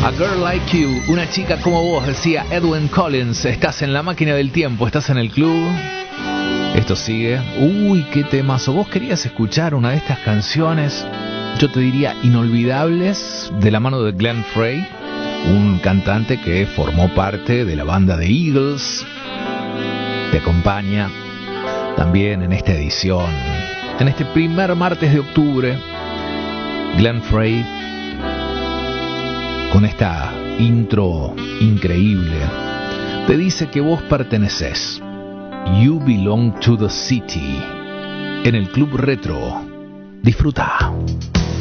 A Girl Like You, una chica como vos, decía Edwyn Collins. Estás en la máquina del tiempo, estás en el club. Esto sigue. Uy, qué temazo. ¿Vos querías escuchar una de estas canciones? Yo te diría inolvidables, de la mano de Glenn Frey, un cantante que formó parte de la banda de Eagles. Te acompaña también en esta edición, en este primer martes de octubre, Glenn Frey, con esta intro increíble. Te dice que vos perteneces. You belong to the city. En el Club Retro. Disfruta.